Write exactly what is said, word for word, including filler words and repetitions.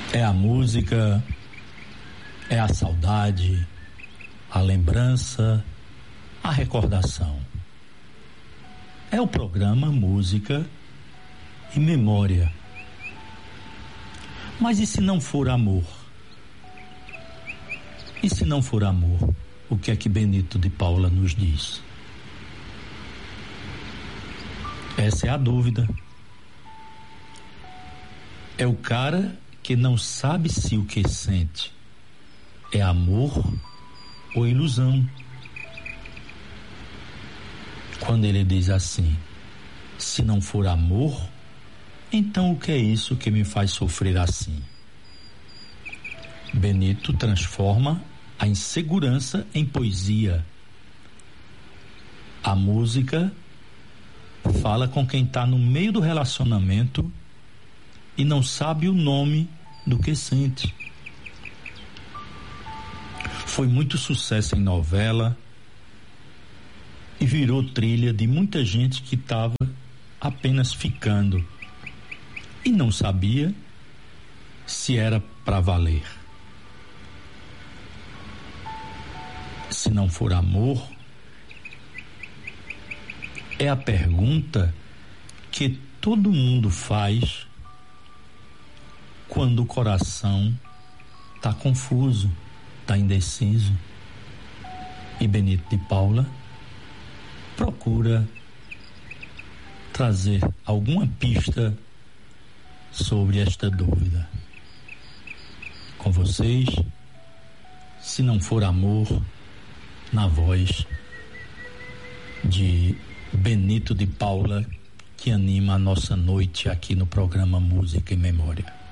É a música, é a saudade, a lembrança, a recordação. É o programa Música e Memória. Mas e se não for amor? E se não for amor, o que é que Benito de Paula nos diz? Essa é a dúvida. É o cara que não sabe se o que sente é amor ou ilusão. Quando ele diz assim: se não for amor, então o que é isso que me faz sofrer assim? Benito transforma a insegurança em poesia. A música fala com quem está no meio do relacionamento e não sabe o nome do que sente. Foi muito sucesso em novela e virou trilha de muita gente que estava apenas ficando e não sabia se era para valer. Se não for amor, é a pergunta que todo mundo faz quando o coração está confuso, está indeciso. E Benito de Paula procura trazer alguma pista sobre esta dúvida. Com vocês, se não for amor, na voz de Benito de Paula, que anima a nossa noite aqui no programa Música e Memória.